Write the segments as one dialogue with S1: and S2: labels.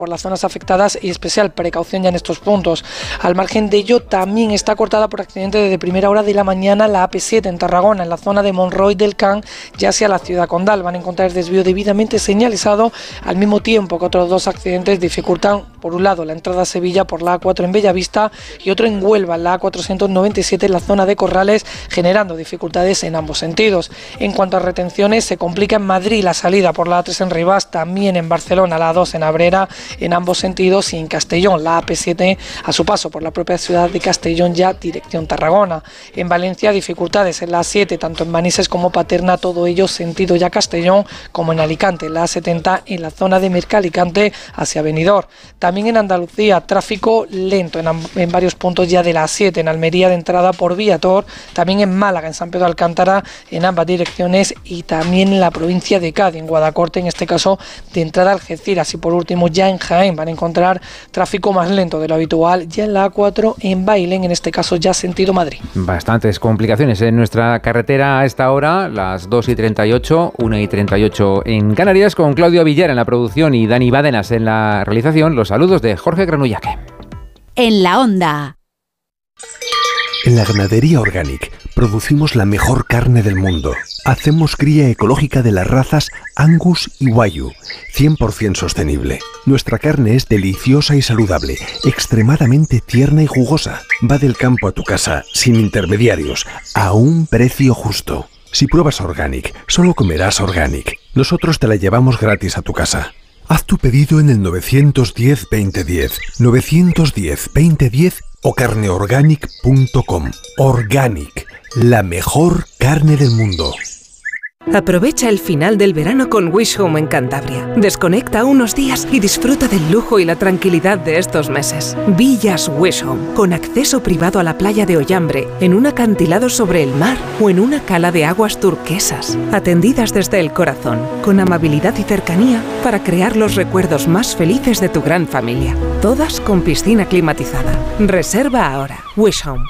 S1: por las zonas afectadas y especial precaución ya en estos puntos. Al margen de ello, también está cortada por accidente desde primera hora de la mañana la AP7 en Tarragona, en la zona de Monroy del Can, ya hacia la ciudad condal. Van a encontrar el desvío debidamente señalizado, al mismo tiempo que otros dos accidentes dificultan, por un lado, la entrada a Sevilla por la A4 en Bellavista y otro en Huelva, en la A497 en la zona de Corrales, generando dificultades en ambos sentidos. En cuanto a retenciones, se complica en Madrid la salida por la A3 en Rivas, también en Barcelona la A2 en Abrera, en ambos sentidos, y en Castellón la AP7 a su paso por la propia ciudad de Castellón, ya dirección Tarragona. En Valencia dificultades en la A7 tanto en Manises como Paterna, todo ello sentido ya Castellón, como en Alicante la A70 en la zona de Mercalicante hacia Benidorm. También en Andalucía tráfico lento en varios puntos ya de la A7, en Almería de entrada por Viator, también en Málaga, en San Pedro de Alcántara en ambas direcciones, y también en la provincia de Cádiz, en Guadacorte, en este caso de entrada a Algeciras. Y por último ya en Jaén van a encontrar tráfico más lento de lo habitual ya en la A4 en Bailén, en este caso ya sentido Madrid.
S2: Bastantes complicaciones en nuestra carretera a esta hora, las 2:38, 1:38 en Canarias, con Claudio Villar en la producción y Dani Bádenas en la realización. Los saludos de Jorge Granullaque.
S3: En la Onda.
S4: En la ganadería Organic producimos la mejor carne del mundo. Hacemos cría ecológica de las razas Angus y Wagyu, 100% sostenible. Nuestra carne es deliciosa y saludable, extremadamente tierna y jugosa. Va del campo a tu casa, sin intermediarios, a un precio justo. Si pruebas Organic, solo comerás Organic. Nosotros te la llevamos gratis a tu casa. Haz tu pedido en el 910-2010, 910-2010 o carneorganic.com. Organic, la mejor carne del mundo.
S5: Aprovecha el final del verano con Wish Home en Cantabria. Desconecta unos días y disfruta del lujo y la tranquilidad de estos meses. Villas Wish Home, con acceso privado a la playa de Ollambre, en un acantilado sobre el mar o en una cala de aguas turquesas. Atendidas desde el corazón, con amabilidad y cercanía para crear los recuerdos más felices de tu gran familia. Todas con piscina climatizada. Reserva ahora. Wish Home,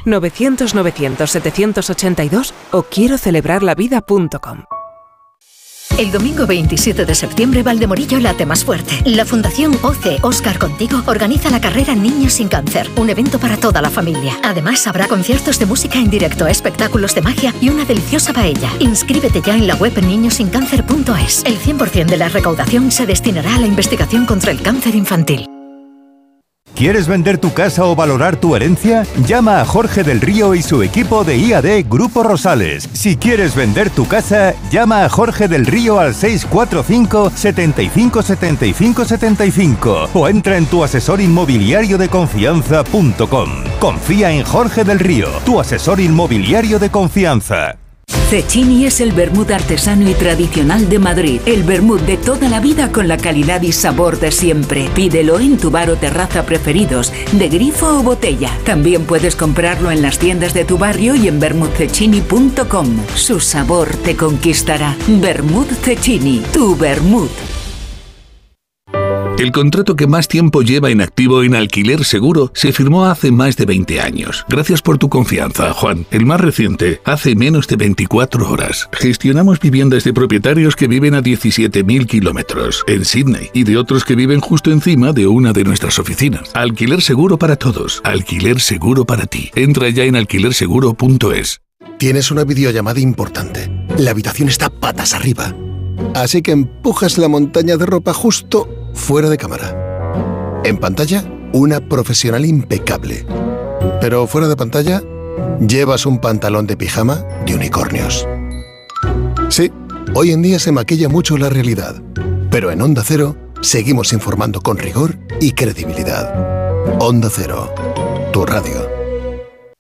S5: 900-900-782 o quiero celebrarlavida.com.
S6: El domingo 27 de septiembre, Valdemorillo late más fuerte. La Fundación OC Óscar Contigo organiza la carrera Niños sin Cáncer, un evento para toda la familia. Además, habrá conciertos de música en directo, espectáculos de magia y una deliciosa paella. Inscríbete ya en la web niñosincáncer.es. El 100% de la recaudación se destinará a la investigación contra el cáncer infantil.
S7: ¿Quieres vender tu casa o valorar tu herencia? Llama a Jorge del Río y su equipo de IAD Grupo Rosales. Si quieres vender tu casa, llama a Jorge del Río al 645 75 75 75 o entra en tuasesorinmobiliariodeconfianza.com. Confía en Jorge del Río, tu asesor inmobiliario de confianza.
S8: Cecchini es el vermut artesano y tradicional de Madrid. El vermut de toda la vida con la calidad y sabor de siempre. Pídelo en tu bar o terraza preferidos, de grifo o botella. También puedes comprarlo en las tiendas de tu barrio y en vermutcecchini.com. Su sabor te conquistará. Vermut Cecchini, tu vermut.
S9: El contrato que más tiempo lleva en activo en Alquiler Seguro se firmó hace más de 20 años. Gracias por tu confianza, Juan. El más reciente, hace menos de 24 horas. Gestionamos viviendas de propietarios que viven a 17.000 kilómetros en Sydney y de otros que viven justo encima de una de nuestras oficinas. Alquiler Seguro para todos. Alquiler Seguro para ti. Entra ya en alquilerseguro.es.
S10: Tienes una videollamada importante. La habitación está patas arriba. Así que empujas la montaña de ropa justo fuera de cámara. En pantalla, una profesional impecable. Pero fuera de pantalla, llevas un pantalón de pijama de unicornios. Sí, hoy en día se maquilla mucho la realidad. Pero en Onda Cero, seguimos informando con rigor y credibilidad. Onda Cero, tu radio.